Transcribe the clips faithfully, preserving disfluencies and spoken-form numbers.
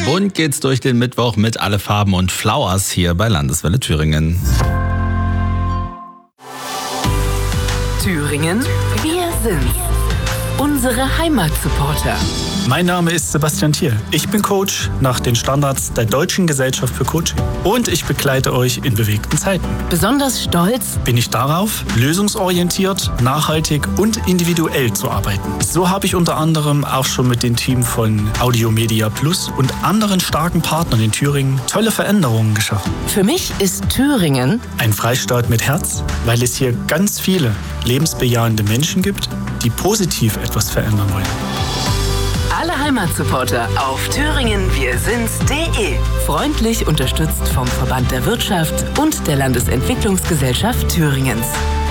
Bunt geht's durch den Mittwoch mit Alle Farben und Flowers hier bei Landeswelle Thüringen. Thüringen, wir sind's. Unsere Heimatsupporter. Mein Name ist Sebastian Thiel. Ich bin Coach nach den Standards der Deutschen Gesellschaft für Coaching. Und ich begleite euch in bewegten Zeiten. Besonders stolz Bin ich darauf, lösungsorientiert, nachhaltig und individuell zu arbeiten. So habe ich unter anderem auch schon mit dem Team von Audio Media Plus und anderen starken Partnern in Thüringen tolle Veränderungen geschaffen. Für mich ist Thüringen Ein Freistaat mit Herz, weil es hier ganz viele lebensbejahende Menschen gibt, die positiv etwas verändern wollen. alle Heimatsupporter auf thüringen wir sind's punkt de. Freundlich unterstützt vom Verband der Wirtschaft und der Landesentwicklungsgesellschaft Thüringens.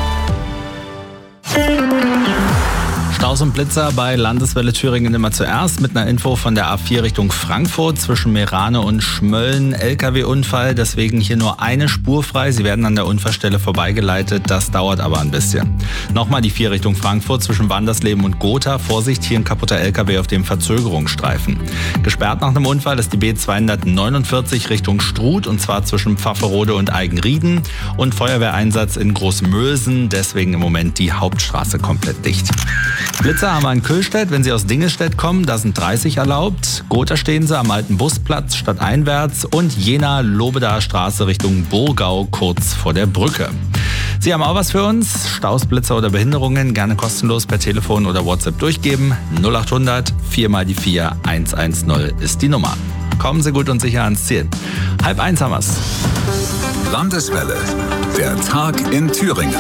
Staus und Blitzer bei Landeswelle Thüringen immer zuerst mit einer Info von der A vier Richtung Frankfurt zwischen Meerane und Schmölln. L K W-Unfall, deswegen hier nur eine Spur frei. Sie werden an der Unfallstelle vorbeigeleitet, das dauert aber ein bisschen. Nochmal die vier Richtung Frankfurt zwischen Wandersleben und Gotha. Vorsicht, hier ein kaputter L K W auf dem Verzögerungsstreifen. Gesperrt nach einem Unfall ist die B zweihundertneunundvierzig Richtung Struth und zwar zwischen Pfafferode und Eigenrieden. Und Feuerwehreinsatz in Großmösen, deswegen im Moment die Hauptstraße komplett dicht. Blitzer haben wir in Köhlstedt, wenn Sie aus Dingelstedt kommen, da sind dreißig erlaubt. Gotha stehen Sie am alten Busplatz stadteinwärts und Jena-Lobedaer Straße Richtung Burgau kurz vor der Brücke. Sie haben auch was für uns? Staus, Blitzer oder Behinderungen gerne kostenlos per Telefon oder WhatsApp durchgeben. null achthundert vier mal die vier hundertzehn ist die Nummer. Kommen Sie gut und sicher ans Ziel. Halb eins haben wir's. Landeswelle, der Tag in Thüringen.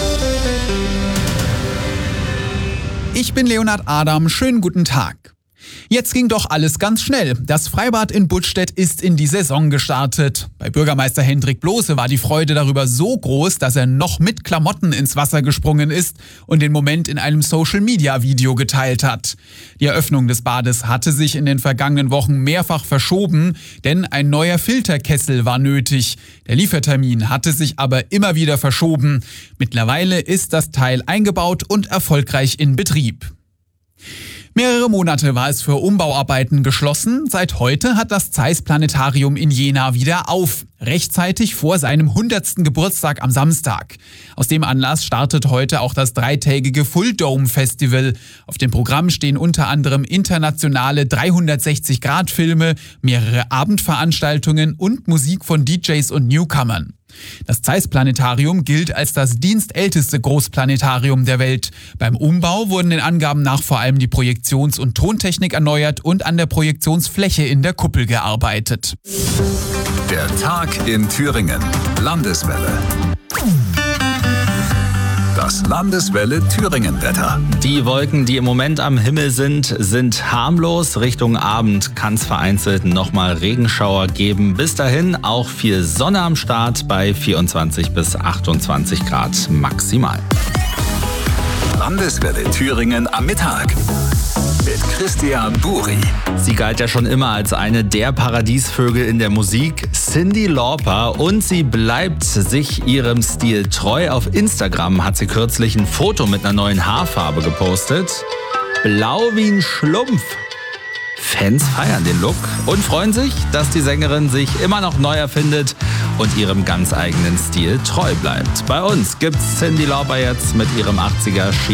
Ich bin Leonhard Adam, schönen guten Tag. Jetzt ging doch alles ganz schnell. Das Freibad in Buttstedt ist in die Saison gestartet. Bei Bürgermeister Hendrik Blose war die Freude darüber so groß, dass er noch mit Klamotten ins Wasser gesprungen ist und den Moment in einem Social-Media-Video geteilt hat. Die Eröffnung des Bades hatte sich in den vergangenen Wochen mehrfach verschoben, denn ein neuer Filterkessel war nötig. Der Liefertermin hatte sich aber immer wieder verschoben. Mittlerweile ist das Teil eingebaut und erfolgreich in Betrieb. Mehrere Monate war es für Umbauarbeiten geschlossen. Seit heute hat das Zeiss Planetarium in Jena wieder auf. Rechtzeitig vor seinem hundertsten Geburtstag am Samstag. Aus dem Anlass startet heute auch das dreitägige Full Dome Festival. Auf dem Programm stehen unter anderem internationale dreihundertsechzig Grad Filme, mehrere Abendveranstaltungen und Musik von D Js und Newcomern. Das Zeiss Planetarium gilt als das dienstälteste Großplanetarium der Welt. Beim Umbau wurden den Angaben nach vor allem die Projektions- und Tontechnik erneuert und an der Projektionsfläche in der Kuppel gearbeitet. Der Tag in Thüringen. Landeswelle. Das Landeswelle Thüringen-Wetter. Die Wolken, die im Moment am Himmel sind, sind harmlos. Richtung Abend kann es vereinzelt nochmal Regenschauer geben. Bis dahin auch viel Sonne am Start bei vierundzwanzig bis achtundzwanzig Grad maximal. Landeswelle Thüringen am Mittag. Mit Christian Buri. Sie galt ja schon immer als eine der Paradiesvögel in der Musik, Cyndi Lauper, und sie bleibt sich ihrem Stil treu. Auf Instagram hat sie kürzlich ein Foto mit einer neuen Haarfarbe gepostet. Blau wie ein Schlumpf. Fans feiern den Look und freuen sich, dass die Sängerin sich immer noch neu erfindet und ihrem ganz eigenen Stil treu bleibt. Bei uns gibt's Cyndi Lauper jetzt mit ihrem achtziger